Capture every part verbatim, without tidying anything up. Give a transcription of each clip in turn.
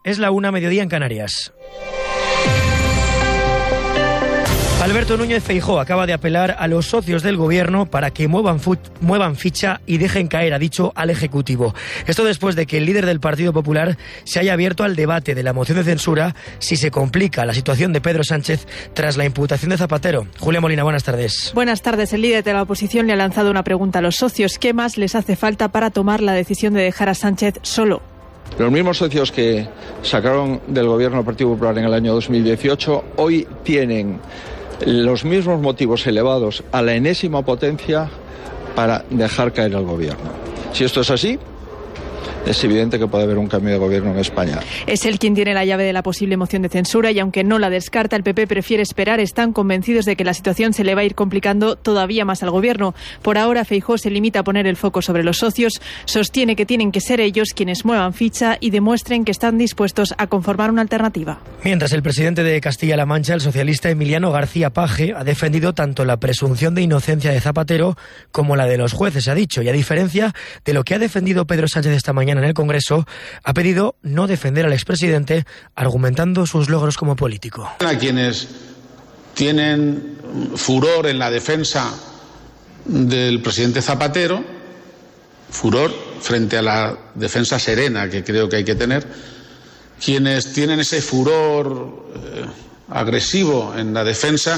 Es la una, mediodía en Canarias. Alberto Núñez Feijóo acaba de apelar a los socios del gobierno para que muevan, fu- muevan ficha y dejen caer, ha dicho, al Ejecutivo. Esto después de que el líder del Partido Popular se haya abierto al debate de la moción de censura si se complica la situación de Pedro Sánchez tras la imputación de Zapatero. Julia Molina, buenas tardes. Buenas tardes. El líder de la oposición le ha lanzado una pregunta a los socios. ¿Qué más les hace falta para tomar la decisión de dejar a Sánchez solo? Los mismos socios que sacaron del gobierno del Partido Popular en el año dos mil dieciocho hoy tienen los mismos motivos elevados a la enésima potencia para dejar caer al gobierno. Si esto es así, es evidente que puede haber un cambio de gobierno en España. Es él quien tiene la llave de la posible moción de censura y aunque no la descarta, el P P prefiere esperar. Están convencidos de que la situación se le va a ir complicando todavía más al gobierno. Por ahora, Feijóo se limita a poner el foco sobre los socios. Sostiene que tienen que ser ellos quienes muevan ficha y demuestren que están dispuestos a conformar una alternativa. Mientras el presidente de Castilla-La Mancha, el socialista Emiliano García Paje, ha defendido tanto la presunción de inocencia de Zapatero como la de los jueces, ha dicho. Y a diferencia de lo que ha defendido Pedro Sánchez esta mañana en el Congreso, ha pedido no defender al expresidente, argumentando sus logros como político. A quienes tienen furor en la defensa del presidente Zapatero, furor frente a la defensa serena que creo que hay que tener, quienes tienen ese furor eh, agresivo en la defensa,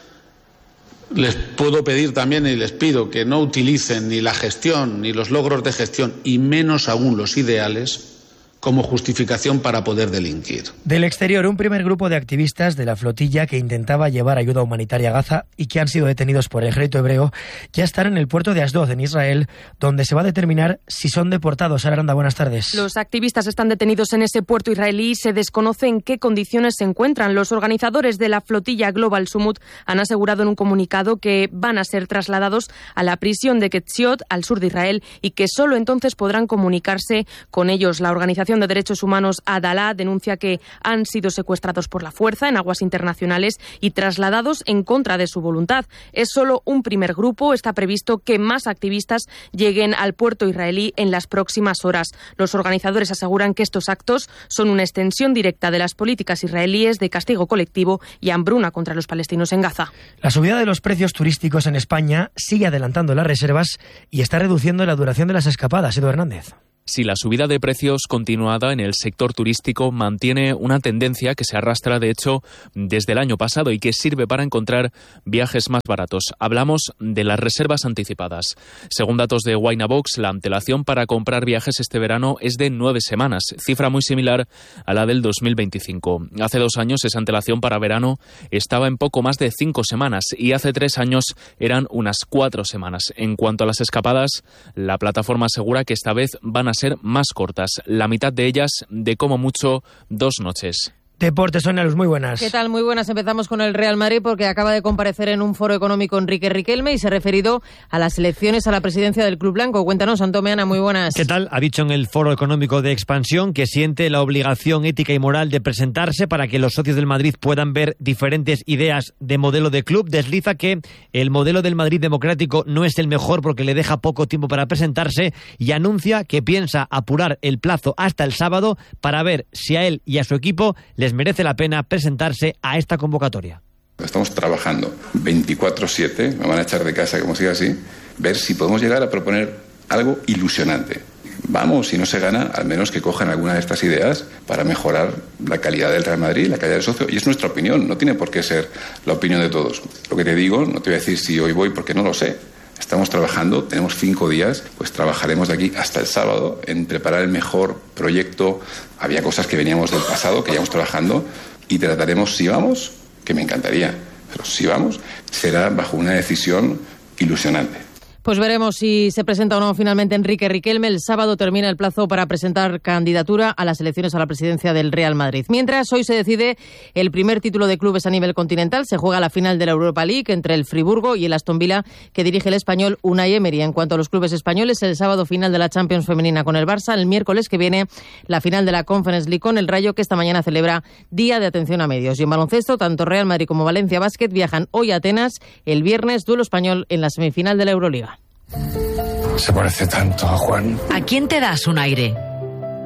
les puedo pedir también y les pido que no utilicen ni la gestión ni los logros de gestión y menos aún los ideales como justificación para poder delinquir. Del exterior, un primer grupo de activistas de la flotilla que intentaba llevar ayuda humanitaria a Gaza y que han sido detenidos por el ejército hebreo ya están en el puerto de Asdod, en Israel, donde se va a determinar si son deportados. Sara Aranda, buenas tardes. Los activistas están detenidos en ese puerto israelí y se desconoce en qué condiciones se encuentran. Los organizadores de la flotilla Global Summit han asegurado en un comunicado que van a ser trasladados a la prisión de Ketziot, al sur de Israel, y que solo entonces podrán comunicarse con ellos. La organización de Derechos Humanos Adalá denuncia que han sido secuestrados por la fuerza en aguas internacionales y trasladados en contra de su voluntad. Es solo un primer grupo. Está previsto que más activistas lleguen al puerto israelí en las próximas horas. Los organizadores aseguran que estos actos son una extensión directa de las políticas israelíes de castigo colectivo y hambruna contra los palestinos en Gaza. La subida de los precios turísticos en España sigue adelantando las reservas y está reduciendo la duración de las escapadas. Edu Hernández. Si la subida de precios continuada en el sector turístico mantiene una tendencia que se arrastra, de hecho, desde el año pasado y que sirve para encontrar viajes más baratos. Hablamos de las reservas anticipadas. Según datos de Winabox, la antelación para comprar viajes este verano es de nueve semanas, cifra muy similar a la del dos mil veinticinco. Hace dos años esa antelación para verano estaba en poco más de cinco semanas y hace tres años eran unas cuatro semanas. En cuanto a las escapadas, la plataforma asegura que esta vez van a ser más cortas, la mitad de ellas de como mucho dos noches. Deportes, Sonia Luz, muy buenas. ¿Qué tal? Muy buenas. Empezamos con el Real Madrid porque acaba de comparecer en un foro económico Enrique Riquelme y se ha referido a las elecciones a la presidencia del Club Blanco. Cuéntanos, Antomeana, muy buenas. ¿Qué tal? Ha dicho en el foro económico de expansión que siente la obligación ética y moral de presentarse para que los socios del Madrid puedan ver diferentes ideas de modelo de club. Desliza que el modelo del Madrid democrático no es el mejor porque le deja poco tiempo para presentarse y anuncia que piensa apurar el plazo hasta el sábado para ver si a él y a su equipo les merece la pena presentarse a esta convocatoria. Estamos trabajando veinticuatro siete, me van a echar de casa como siga así, ver si podemos llegar a proponer algo ilusionante. Vamos, si no se gana, al menos que cojan alguna de estas ideas para mejorar la calidad del Real Madrid, la calidad del socio, y es nuestra opinión, no tiene por qué ser la opinión de todos. Lo que te digo, no te voy a decir si hoy voy porque no lo sé. Estamos trabajando, tenemos cinco días, pues trabajaremos de aquí hasta el sábado en preparar el mejor proyecto. Había cosas que veníamos del pasado, que llevamos trabajando, y trataremos, si vamos, que me encantaría, pero si vamos, será bajo una decisión ilusionante. Pues veremos si se presenta o no finalmente Enrique Riquelme. El sábado termina el plazo para presentar candidatura a las elecciones a la presidencia del Real Madrid. Mientras, hoy se decide el primer título de clubes a nivel continental. Se juega la final de la Europa League entre el Friburgo y el Aston Villa, que dirige el español Unai Emery. En cuanto a los clubes españoles, el sábado final de la Champions femenina con el Barça. El miércoles que viene la final de la Conference League con el Rayo, que esta mañana celebra Día de Atención a Medios. Y en baloncesto, tanto Real Madrid como Valencia Basket viajan hoy a Atenas. El viernes, duelo español en la semifinal de la Euroliga. Se parece tanto a Juan. ¿A quién te das un aire?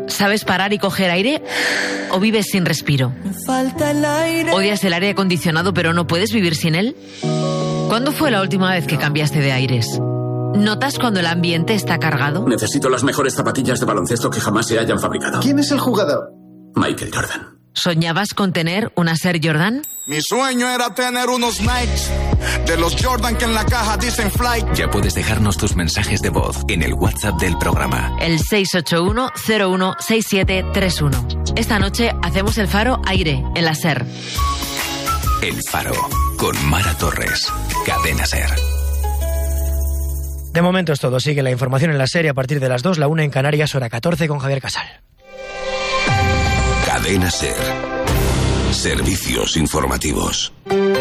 ¿Sabes parar y coger aire? ¿O vives sin respiro? ¿Odias el aire acondicionado pero no puedes vivir sin él? ¿Cuándo fue la última vez que cambiaste de aires? ¿Notas cuando el ambiente está cargado? Necesito las mejores zapatillas de baloncesto que jamás se hayan fabricado. ¿Quién es el jugador? Michael Jordan. ¿Soñabas con tener una Air Jordan? Mi sueño era tener unos Nikes de los Jordan que en la caja dicen Flight. Ya puedes dejarnos tus mensajes de voz en el WhatsApp del programa. El seis ocho uno cero uno seis siete tres uno. Esta noche hacemos el Faro Aire en la SER. El Faro con Mara Torres. Cadena SER. De momento es todo. Sigue la información en la serie a partir de las dos, la una en Canarias, hora catorce con Javier Casal. Cadena SER. Servicios informativos.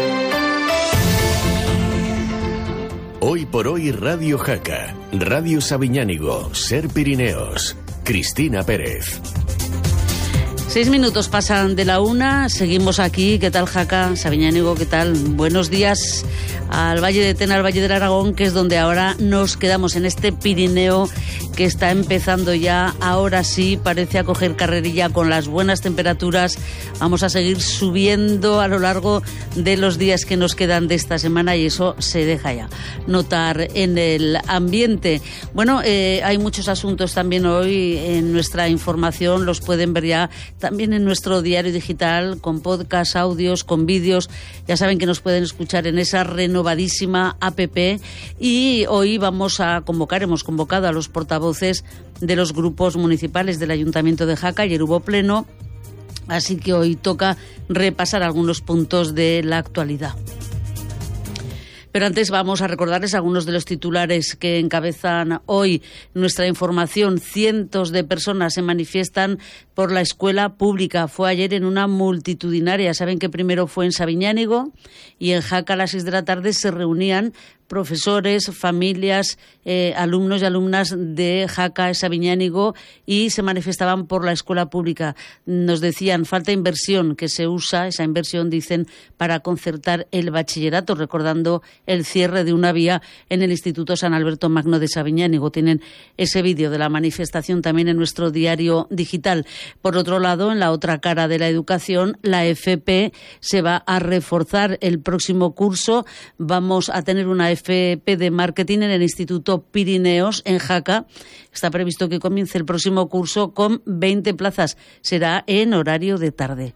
Hoy por hoy Radio Jaca, Radio Sabiñánigo, SER Pirineos. Cristina Pérez. Seis minutos pasan de la una, seguimos aquí. ¿Qué tal, Jaca? Sabiñánigo, ¿qué tal? Buenos días al Valle de Tena, al Valle del Aragón, que es donde ahora nos quedamos, en este Pirineo que está empezando ya, ahora sí, parece a coger carrerilla con las buenas temperaturas. Vamos a seguir subiendo a lo largo de los días que nos quedan de esta semana y eso se deja ya notar en el ambiente. Bueno, eh, hay muchos asuntos también hoy en nuestra información, los pueden ver ya también en nuestro diario digital, con podcast, audios, con vídeos. Ya saben que nos pueden escuchar en esa renovadísima app. Y hoy vamos a convocar, hemos convocado a los portavoces de los grupos municipales del Ayuntamiento de Jaca. Ayer hubo pleno, así que hoy toca repasar algunos puntos de la actualidad. Pero antes vamos a recordarles algunos de los titulares que encabezan hoy nuestra información. Cientos de personas se manifiestan por la escuela pública. Fue ayer en una multitudinaria. Saben que primero fue en Sabiñánigo y en Jaca a las seis de la tarde se reunían profesores, familias, eh, alumnos y alumnas de Jaca, Sabiñánigo, y se manifestaban por la escuela pública. Nos decían, falta inversión, que se usa, esa inversión, dicen, para concertar el bachillerato, recordando el cierre de una vía en el Instituto San Alberto Magno de Sabiñánigo. Tienen ese vídeo de la manifestación también en nuestro diario digital. Por otro lado, en la otra cara de la educación, la F P se va a reforzar el próximo curso. Vamos a tener una F P de Marketing en el Instituto Pirineos, en Jaca. Está previsto que comience el próximo curso con veinte plazas. Será en horario de tarde.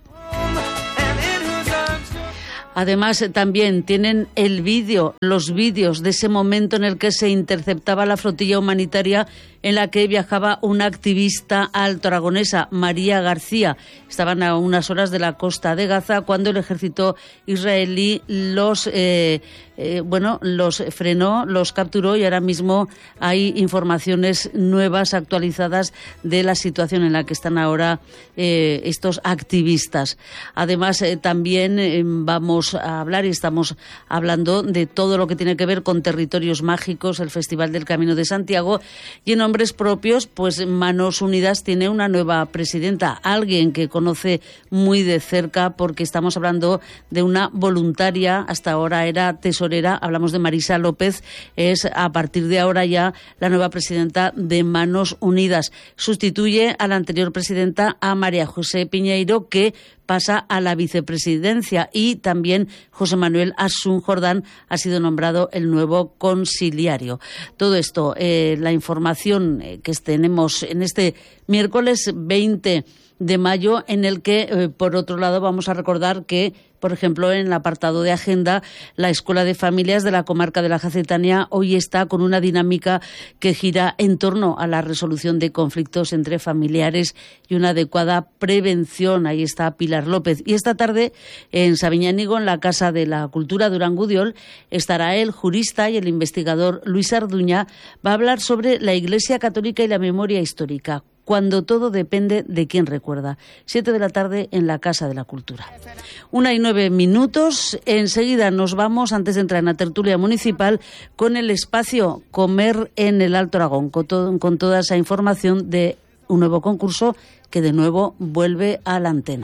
Además, también tienen el vídeo, los vídeos de ese momento en el que se interceptaba la flotilla humanitaria en la que viajaba una activista altoaragonesa, María García. Estaban a unas horas de la costa de Gaza cuando el ejército israelí los, eh, eh, bueno, los frenó, los capturó, y ahora mismo hay informaciones nuevas, actualizadas, de la situación en la que están ahora eh, estos activistas. Además, eh, también eh, vamos a hablar, y estamos hablando, de todo lo que tiene que ver con territorios mágicos, el Festival del Camino de Santiago, y en nombres propios, pues Manos Unidas tiene una nueva presidenta, alguien que conoce muy de cerca, porque estamos hablando de una voluntaria, hasta ahora era tesorera, hablamos de Marisa López, es a partir de ahora ya la nueva presidenta de Manos Unidas. Sustituye a la anterior presidenta, a María José Piñeiro, que pasa a la vicepresidencia, y también José Manuel Asun Jordán ha sido nombrado el nuevo consiliario. Todo esto, eh, la información eh, que tenemos en este miércoles veinte de mayo, en el que, eh, por otro lado, vamos a recordar que, por ejemplo, en el apartado de agenda, la Escuela de Familias de la Comarca de la Jacetania hoy está con una dinámica que gira en torno a la resolución de conflictos entre familiares y una adecuada prevención. Ahí está Pilar López. Y esta tarde, en Sabiñánigo, en la Casa de la Cultura de Urangudiol, estará el jurista y el investigador Luis Arduña. Va a hablar sobre la Iglesia Católica y la memoria histórica, cuando todo depende de quién recuerda. Siete de la tarde en la Casa de la Cultura. Una y nueve minutos. Enseguida nos vamos, antes de entrar en la tertulia municipal, con el espacio Comer en el Alto Aragón, con, todo, con toda esa información de un nuevo concurso que de nuevo vuelve a la antena.